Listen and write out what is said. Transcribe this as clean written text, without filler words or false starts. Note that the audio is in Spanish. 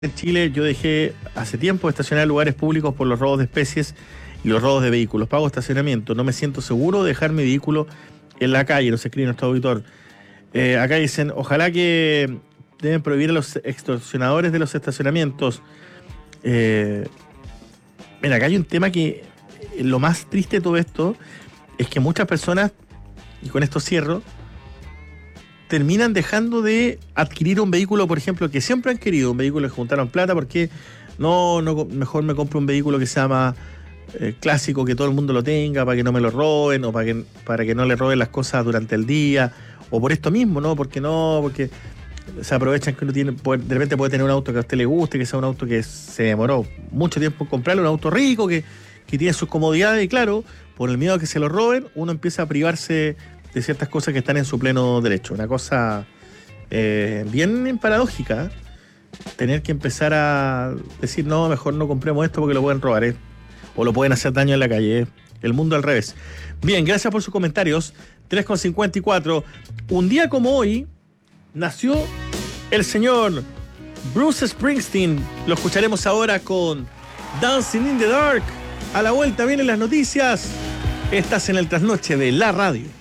En Chile yo dejé hace tiempo de estacionar en lugares públicos por los robos de especies y los robos de vehículos. Pago estacionamiento. No me siento seguro de dejar mi vehículo en la calle, nos escribe nuestro auditor. Acá dicen, ojalá que deben prohibir a los extorsionadores de los estacionamientos. Mira, acá hay un tema que lo más triste de todo esto es que muchas personas, y con esto cierro, terminan dejando de adquirir un vehículo, por ejemplo, que siempre han querido, un vehículo que juntaron plata, porque mejor me compro un vehículo que sea más clásico, que todo el mundo lo tenga, para que no me lo roben, o para que no le roben las cosas durante el día, o por esto mismo, ¿no? Porque se aprovechan que uno tiene, de repente puede tener un auto que a usted le guste, que sea un auto que se demoró mucho tiempo en comprarlo, un auto rico, que tiene sus comodidades, y claro, por el miedo a que se lo roben, uno empieza a privarse de ciertas cosas que están en su pleno derecho. Una cosa bien paradójica, tener que empezar a decir, no, mejor no compremos esto porque lo pueden robar, o lo pueden hacer daño en la calle. El mundo al revés. Bien, gracias por sus comentarios. 3:54. Un día como hoy nació el señor Bruce Springsteen. Lo escucharemos ahora con Dancing in the Dark. A la vuelta vienen las noticias. Estás en el trasnoche de la radio.